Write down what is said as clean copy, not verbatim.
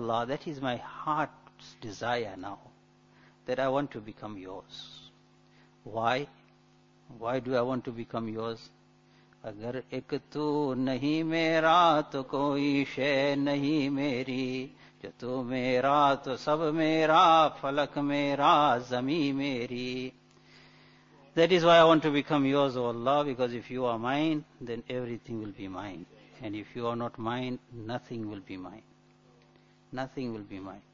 Allah, that is my heart's desire now, that I want to become yours. Why? Why do I want to become yours? अगर एक तू नहीं मेरा तो कोई शय नहीं मेरी, जो तू मेरा तो सब मेरा, फलक मेरा, ज़मी मेरी. That is why I want to become yours, O Allah, because if you are mine, then everything will be mine. And if you are not mine, nothing will be mine. Nothing will be mine.